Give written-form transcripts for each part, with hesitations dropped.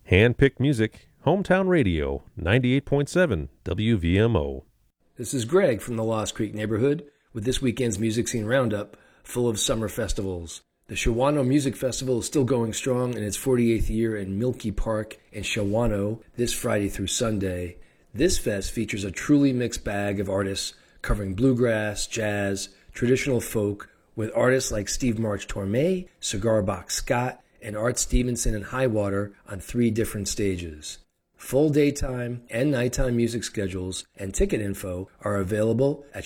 Hand-picked music, Hometown Radio, 98.7 WVMO. This is Greg from the Lost Creek neighborhood with this weekend's Music Scene Roundup full of summer festivals. The Shawano Music Festival is still going strong in its 48th year in Milky Park in Shawano this Friday through Sunday. This fest features a truly mixed bag of artists covering bluegrass, jazz, traditional folk, with artists like Steve March Torme, Cigar Box Scott, and Art Stevenson and Highwater on 3 different stages. Full daytime and nighttime music schedules and ticket info are available at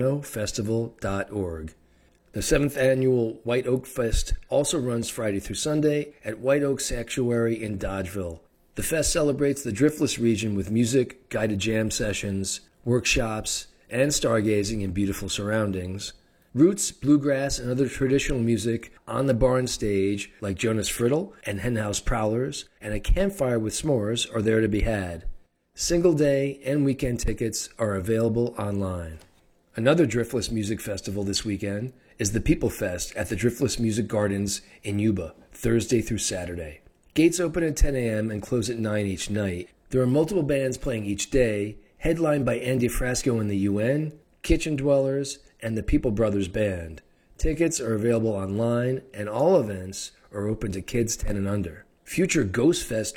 shawanofestival.org. The 7th annual White Oak Fest also runs Friday through Sunday at White Oak Sanctuary in Dodgeville. The fest celebrates the Driftless region with music, guided jam sessions, workshops, and stargazing in beautiful surroundings. Roots, bluegrass, and other traditional music on the barn stage like Jonas Friddle and Henhouse Prowlers, and a campfire with s'mores are there to be had. Single day and weekend tickets are available online. Another Driftless Music Festival this weekend is the People Fest at the Driftless Music Gardens in Yuba, Thursday through Saturday. Gates open at 10 a.m. and close at 9 each night. There are multiple bands playing each day, headlined by Andy Frasco and the UN, Kitchen Dwellers, and the People Brothers Band. Tickets are available online, and all events are open to kids 10 and under. Future Ghost Fest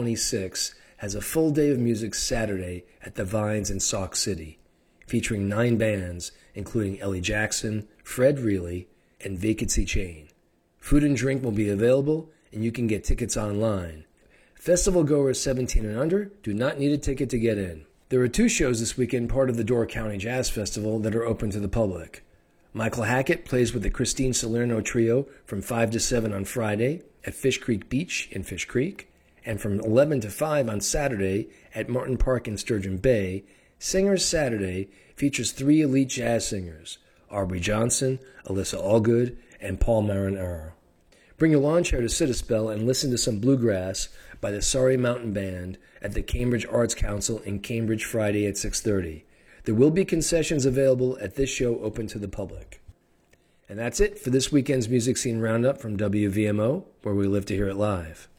2026 has a full day of music Saturday at the Vines in Sauk City, featuring 9 bands, including Ellie Jackson, Fred Reilly, and Vacancy Chain. Food and drink will be available, and you can get tickets online. Festival goers 17 and under do not need a ticket to get in. There are 2 shows this weekend, part of the Door County Jazz Festival, that are open to the public. Michael Hackett plays with the Christine Salerno Trio from 5 to 7 on Friday at Fish Creek Beach in Fish Creek, and from 11 to 5 on Saturday at Martin Park in Sturgeon Bay. Singers Saturday features 3 elite jazz singers, Aubrey Johnson, Alyssa Allgood, and Paul Marinaro. Bring your lawn chair to sit a spell and listen to some bluegrass by the Sorry Mountain Band at the Cambridge Arts Council in Cambridge Friday at 6:30. There will be concessions available at this show open to the public. And that's it for this weekend's Music Scene Roundup from WVMO, where we live to hear it live.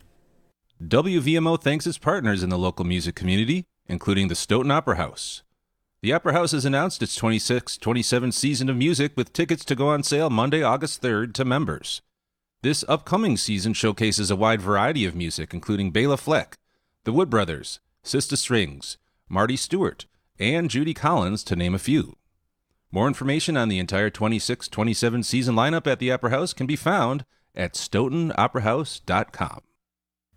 WVMO thanks its partners in the local music community, including the Stoughton Opera House. The Opera House has announced its 26-27 season of music with tickets to go on sale Monday, August 3rd to members. This upcoming season showcases a wide variety of music, including Bela Fleck, the Wood Brothers, Sista Strings, Marty Stewart, and Judy Collins, to name a few. More information on the entire 26-27 season lineup at the Opera House can be found at stoughtonoperahouse.com.